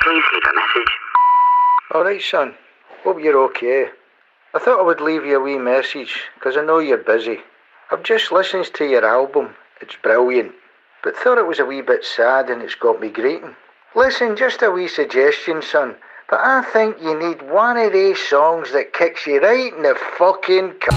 Please leave a message. Alright, son. Hope you're okay. I thought I would leave you a wee message, because I know you're busy. I've just listened to your album. It's brilliant. But thought it was a wee bit sad and it's got me greeting. Listen, just a wee suggestion, son. But I think you need one of these songs that kicks you right in the fucking